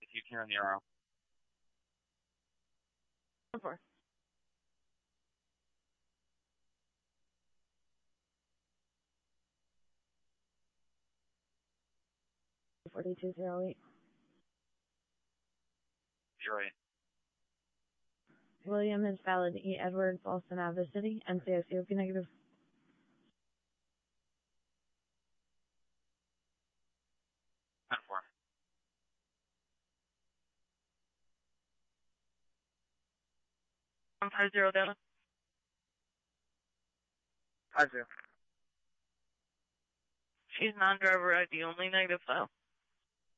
received here in the RO. 4. 4208. 08. William is valid. E. Edward, Boston Ave City. NCOCOP negative. Ten 4. 150 Delta. 50. She's non-driver ID only, negative file.